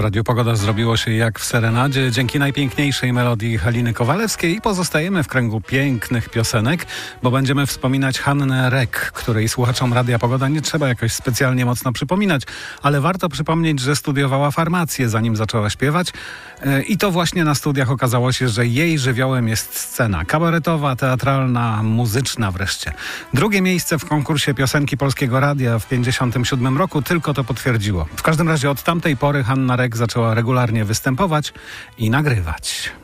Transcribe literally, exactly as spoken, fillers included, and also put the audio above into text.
Radiu Pogoda zrobiło się jak w serenadzie dzięki najpiękniejszej melodii Haliny Kowalewskiej i pozostajemy w kręgu pięknych piosenek, bo będziemy wspominać Hannę Rek, której słuchaczom Radia Pogoda nie trzeba jakoś specjalnie mocno przypominać, ale warto przypomnieć, że studiowała farmację, zanim zaczęła śpiewać i to właśnie na studiach okazało się, że jej żywiołem jest scena kabaretowa, teatralna, muzyczna wreszcie. Drugie miejsce w konkursie piosenki Polskiego Radia w pięćdziesiątym siódmym roku tylko to potwierdziło. W każdym razie od tamtej pory Hanna Rek zaczęła regularnie występować i nagrywać.